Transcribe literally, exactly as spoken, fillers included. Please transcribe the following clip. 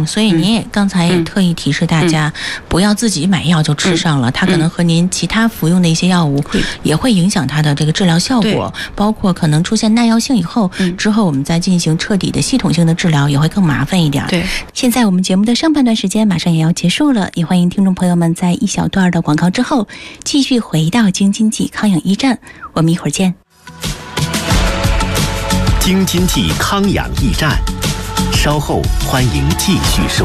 嗯，所以您也刚才也特意提示大家，不要自己买药就吃上了，它可能和您其他服用的一些药物也会影响它的这个治疗效果，包括可能出现耐药性以后，之后我们再进行彻底的系统性的治疗也会更麻烦一点。 对， 现在我们节目的上半段时间马上也要结束了，也欢迎听众朋友们在一小段的广告之后继续回到京津冀康养驿站，我们一会儿见。 京津冀康养驿站，稍后欢迎继续收